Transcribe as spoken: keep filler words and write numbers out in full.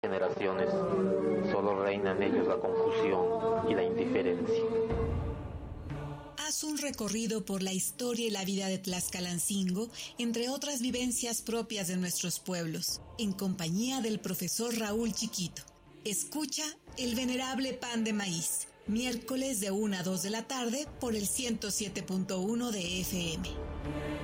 generaciones solo reina en ellos la confusión y la indiferencia. Haz un recorrido por la historia y la vida de Tlaxcalancingo, entre otras vivencias propias de nuestros pueblos, en compañía del profesor Raúl Chiquito. Escucha El Venerable Pan de Maíz, miércoles de una a dos de la tarde por el ciento siete punto uno de F M.